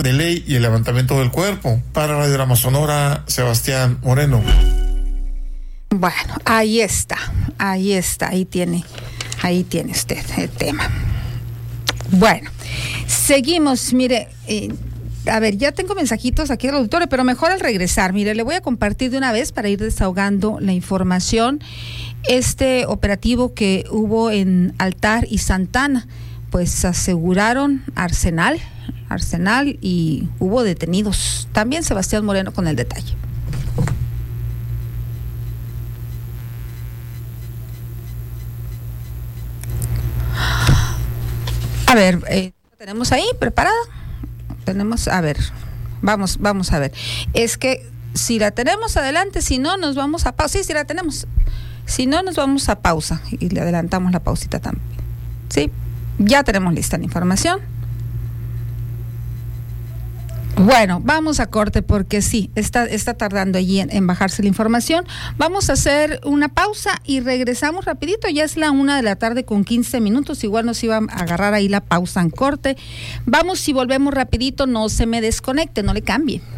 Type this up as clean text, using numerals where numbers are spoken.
de ley y el levantamiento del cuerpo. Para Radio Sonora, Sebastián Moreno. Bueno, ahí tiene usted el tema. Bueno, seguimos, mire, a ver, ya tengo mensajitos aquí del auditorio, pero mejor al regresar, mire, le voy a compartir de una vez para ir desahogando la información. Este operativo que hubo en Altar y Santana, pues aseguraron Arsenal y hubo detenidos. También Sebastián Moreno con el detalle. A ver, tenemos ahí preparada. Tenemos, a ver, vamos a ver. Es que si la tenemos adelante, si no nos vamos a pausa. Sí, si la tenemos. Si no nos vamos a pausa y le adelantamos la pausita también. Sí, ya tenemos lista la información. Bueno, vamos a corte porque sí, está tardando allí en bajarse la información. Vamos a hacer una pausa y regresamos rapidito. Ya es la 1:15 p.m. Igual nos iba a agarrar ahí la pausa en corte. Vamos y volvemos rapidito. No se me desconecte, no le cambie.